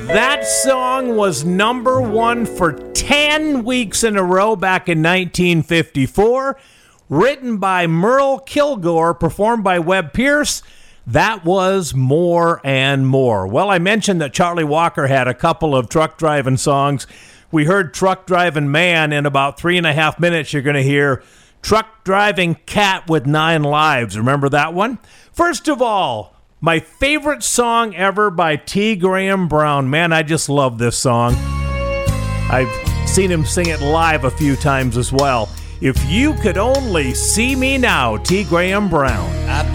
That song was number one for 10 weeks in a row back in 1954. Written by Merle Kilgore, performed by Webb Pierce. That was More and More. Well, I mentioned that Charlie Walker had a couple of truck driving songs. We heard Truck Driving Man. In about 3.5 minutes, you're going to hear Truck Driving Cat with 9 Lives. Remember that one? First of all, my favorite song ever by T. Graham Brown. Man, I just love this song. I've seen him sing it live a few times as well. If You Could Only See Me Now, T. Graham Brown. I